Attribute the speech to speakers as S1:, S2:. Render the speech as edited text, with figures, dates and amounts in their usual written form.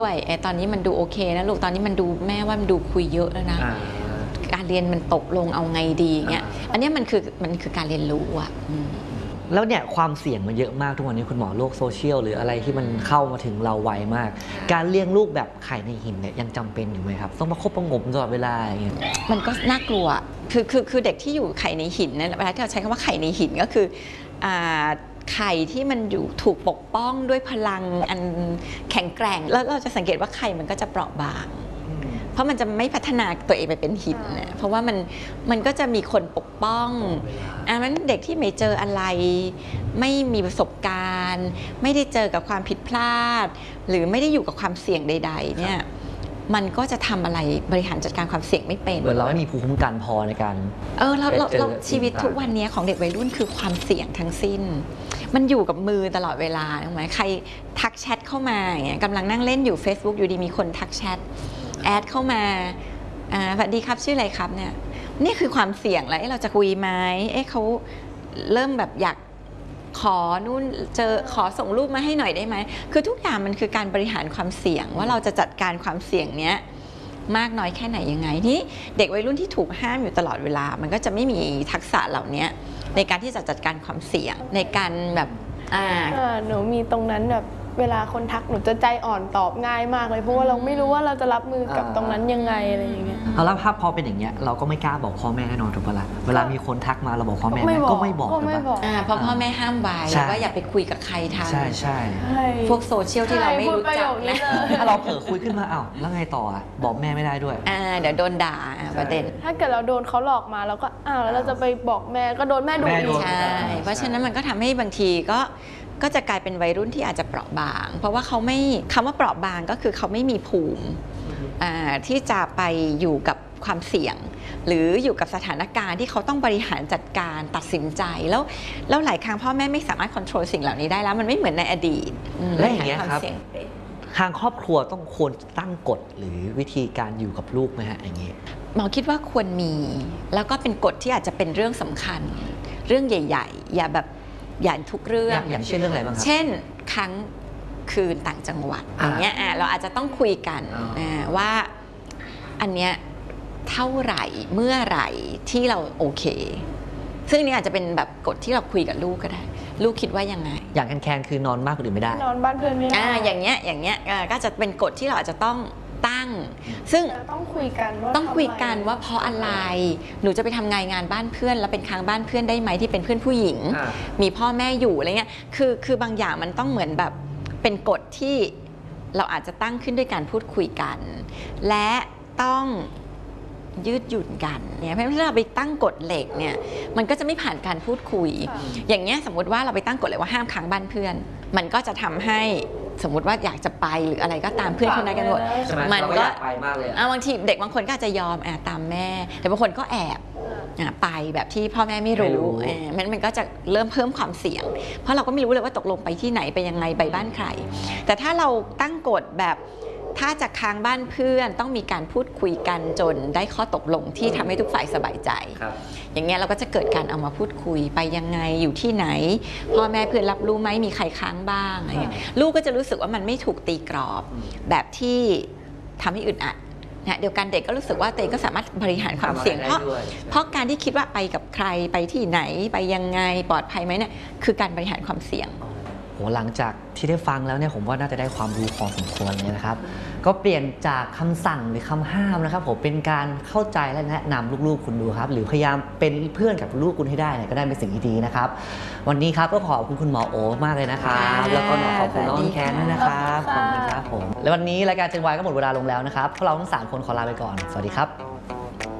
S1: ด้วยตอนนี้มันดูโอเคนะลูกตอนนี้มันดูแม่ว่ามันดูคุยเยอะแล้วนะการเรียนมันตกลงเอาไงดีเงี้ยอันนี้มันคือการเรียนรู้อ่ะ
S2: แล้วเนี่ยความเสี่ยงมันเยอะมากทุกวันนี้คุณหมอโลกโซเชียลหรืออะไรที่มันเข้ามาถึงเราไวมากการเลี้ยงลูกแบบไข่ในหินเนี่ยยังจำเป็นอยู่ไหมครับต้องประคบประงมตลอดเวลาอย่างเงี้ย
S1: มันก็น่ากลัวคือเด็กที่อยู่ไข่ในหินเนี่ยเวลาที่เราใช้คำว่าไข่ในหินก็คือไข่ที่มันอยู่ถูกปกป้องด้วยพลังอันแข็งแกร่งแล้วเราจะสังเกตว่าไข่มันก็จะเปราะบางเพราะมันจะไม่พัฒนาตัวเองไปเป็นหินนะเพราะว่ามันก็จะมีคนปกป้องมันเด็กที่ไม่เจออะไรไม่มีประสบการณ์ไม่ได้เจอกับความผิดพลาดหรือไม่ได้อยู่กับความเสี่ยงใดๆเนี่ยมันก็จะทำอะไรบริหารจัดการความเสี่ยงไม่เป็น
S2: เหมือนเราไม่มีภูมิคุ้มกันพอในการ
S1: เราชีวิตทุกวันนี้ของเด็กวัยรุ่นคือความเสี่ยงทั้งสิ้นมันอยู่กับมือตลอดเวลาถูกไหมใครทักแชทเข้ามาอย่างเงี้ยกำลังนั่งเล่นอยู่ Facebook อยู่ดีมีคนทักแชทแอดเข้ามาสวัสดีครับชื่ออะไรครับเนี่ยนี่คือความเสี่ยงแล้วเราจะคุยไหมเขาเริ่มแบบอยากขอนู่นขอส่งรูปมาให้หน่อยได้ไหมคือทุกอย่างมันคือการบริหารความเสี่ยงว่าเราจะจัดการความเสี่ยงเนี้ยมากน้อยแค่ไหนยังไงที่เด็กวัยรุ่นที่ถูกห้ามอยู่ตลอดเวลามันก็จะไม่มีทักษะเหล่านี้ในการที่จะจัดการความเสี่ยงในการแบบ
S3: หนูมีตรงนั้นแบบเวลาคนทักหนูจะใจอ่อนตอบง่ายมากเลยเพราะว่าเราไม่รู้ว่าเราจะรับมือกับตรงนั้นยังไงอะไรอย่างเงี้ย
S2: แล้วภาพพอเป็นอย่างเงี้ยเราก็ไม่กล้าบอกพ่อแม่แน่นอนถูกปะล่ะเวลามีคนทักมาเราบอกพ่อแม่ก็ไม่บอกถูกปะ
S1: เพราะพ่อแม่ห้ามไว้ว่าอย่าไปคุยกับใครทาง
S2: ใช่
S1: พวกโซเชียลที่เราไม่รู้จักนะ
S2: ถ้าเราเผลอคุยขึ้นมาแล้วไงต่อบอกแม่ไม่ได้ด้วย
S1: เดี๋ยวโดนด่าประเด็น
S3: ถ้าเกิดเราโดนเขาหลอกมาแล้วก็แล้วเราจะไปบอกแม่ก็โดนแม่ดุ
S1: ใช่เพราะฉะนั้นมันก็ทำให้บางทีก็จะกลายเป็นวัยรุ่นที่อาจจะเปราะบางเพราะว่าเขาไม่คำว่าเปราะบางก็คือเขาไม่มีภูมิที่จะไปอยู่กับความเสี่ยงหรืออยู่กับสถานการณ์ที่เขาต้องบริหารจัดการตัดสินใจแล้วหลายครั้งพ่อแม่ไม่สามารถควบคุมสิ่งเหล่านี้ได้แล้วมันไม่เหมือนในอดีต
S2: และอย่างเงี้ยครับทางครอบครัวต้องควรตั้งกฎหรือวิธีการอยู่กับลูกไหมฮะอย่างนี้
S1: หมอคิดว่าควรมีแล้วก็เป็นกฎที่อาจจะเป็นเรื่องสำคัญเรื่องใหญ่ๆอย่าทุกเรื่อง
S2: อย่างเช่นเรื่องอะไรบ้างครับ
S1: เช่นครั้งคืนต่างจังหวัดอย่างเงี้ยเราอาจจะต้องคุยกันว่าอันเนี้ยเท่าไหร่เมื่อไหร่ที่เราโอเคซึ่งนี่อาจจะเป็นแบบกฎที่เราคุยกับลูกก็ได้ลูกคิดว่ายังไง
S2: อย่างแคนคือนอนมากกว่าอื่นไม่ได้
S3: นอนบ้านเพื่อนไม่ได้
S1: อย่างเงี้ยก็จะเป็นกฎที่เราอาจจะต้องตั้งซึ่ง
S3: ต้องคุยกัน
S1: ว่าเพราะอะไรหนูจะไปทำงานบ้านเพื่อนแล้วเป็นค้างบ้านเพื่อนได้ไหมที่เป็นเพื่อนผู้หญิงมีพ่อแม่อยู่อะไรเงี้ยคือบางอย่างมันต้องเหมือนแบบเป็นกฎที่เราอาจจะตั้งขึ้นด้วยการพูดคุยกันและต้องยืดหยุ่นกันเนี่ยเพราะฉะนั้นถ้าเราไปตั้งกฎเหล็กเนี่ยมันก็จะไม่ผ่านการพูดคุยอย่างเงี้ยสมมติว่าเราไปตั้งกฎเลยว่าห้ามค้างบ้านเพื่อนมันก็จะทำให้สมมติว่าอยากจะไปหรืออะไรก็ตามเพื่อนคนนั้นกันหมด
S2: มันก็ไปมากเลย
S1: บางทีเด็กบางคนก็อาจจะยอมตามแม่แต่บางคนก็แอบไปแบบที่พ่อแม่ไม่รู้มันก็จะเริ่มเพิ่มความเสี่ยงเพราะเราก็ไม่รู้เลยว่าตกลงไปที่ไหนไปยังไงไปบ้านใครแต่ถ้าเราตั้งกฎแบบถ้าจะค้างบ้านเพื่อนต้องมีการพูดคุยกันจนได้ข้อตกลงที่ทำให้ทุกฝ่ายสบายใจอย่างเงี้ยเราก็จะเกิดการเอามาพูดคุยไปยังไงอยู่ที่ไหนพ่อแม่เพื่อนรับรู้ไหมมีใครค้างบ้างอะไรเงี้ยลูกก็จะรู้สึกว่ามันไม่ถูกตีกรอบแบบที่ทำให้อึดอัดนะเดียวกันเด็กก็รู้สึกว่าตัวเองก็สามารถบริหารความเสี่ยงเพราะการที่คิดว่าไปกับใครไปที่ไหนไปยังไงปลอดภัยไหมเนี่ยคือการบริหารความเสี่ยง
S2: หลังจากที่ได้ฟังแล้วเนี่ยผมว่าน่าจะได้ความรู้พอสมควรเลยนะครับก็เปลี่ยนจากคำสั่งหรือคำห้ามนะครับผมเป็นการเข้าใจและแนะนำลูกๆคุณดูครับหรือพยายามเป็นเพื่อนกับลูกคุณให้ได้ก็ได้เป็นสิ่งที่ดีนะครับวันนี้ครับก็ขอบคุณคุณหมอโอมากเลยนะครับแล้วก็ขอบคุณน้องแคนด้วยนะครับขอบคุณครับผมและวันนี้รายการเจนวายก็หมดเวลาลงแล้วนะครับพวกเราทั้ง3คนขอลาไปก่อนสวัสดีครับ